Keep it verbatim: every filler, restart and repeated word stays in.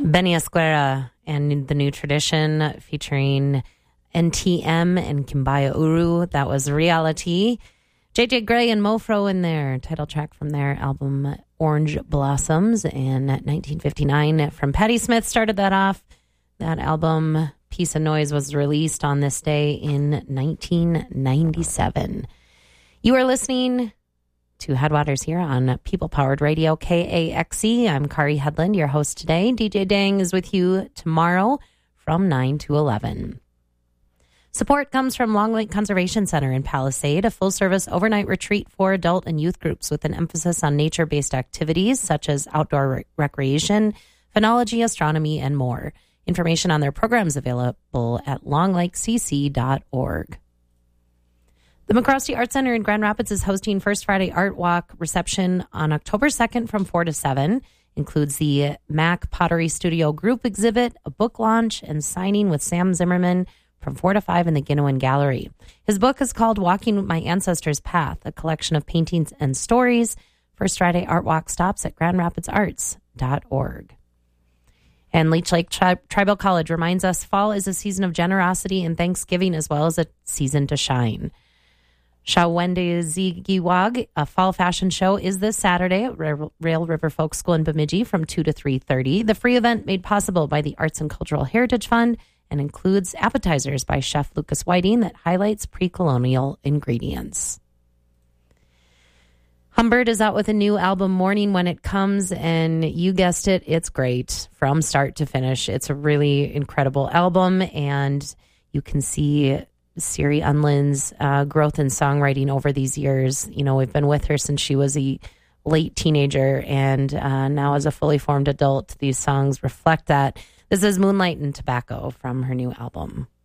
Benny Esquera and the New Tradition featuring N T M and Kimbaya Uru. That was Reality. J J Gray and Mofro in their title track from their album Orange Blossoms in nineteen fifty-nine. From Patti Smith started that off. That album, Peace and Noise, was released on this day in nineteen ninety-seven. You are listening to Headwaters here on People Powered Radio, K A X E. I'm Kari Headland, your host today. D J Dang is with you tomorrow from nine to eleven. Support comes from Long Lake Conservation Center in Palisade, a full-service overnight retreat for adult and youth groups with an emphasis on nature-based activities such as outdoor re- recreation, phenology, astronomy, and more. Information on their programs available at long lake c c dot org. The McCroskey Art Center in Grand Rapids is hosting First Friday Art Walk reception on October second from four to seven. Includes the Mac Pottery Studio group exhibit, a book launch, and signing with Sam Zimmerman from four to five in the Ginowan Gallery. His book is called Walking My Ancestors' Path, a collection of paintings and stories. First Friday Art Walk stops at grand rapids arts dot org. And Leech Lake Tri- Tribal College reminds us fall is a season of generosity and thanksgiving as well as a season to shine. Shawendezigiwag, a fall fashion show, is this Saturday at Rail River Folk School in Bemidji from two to three thirty. The free event made possible by the Arts and Cultural Heritage Fund and includes appetizers by Chef Lucas Whiting that highlights pre-colonial ingredients. Humbird is out with a new album, Morning When It Comes, and you guessed it, it's great from start to finish. It's a really incredible album, and you can see Siri Unlin's uh, growth in songwriting over these years. You know, we've been with her since she was a late teenager, and uh, now as a fully formed adult, these songs reflect that. This is Moonlight and Tobacco from her new album.